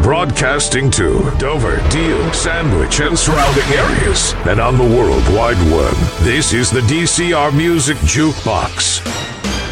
Broadcasting to Dover, Deal, Sandwich, and surrounding areas, and on the World Wide Web. This is the DCR Music Jukebox.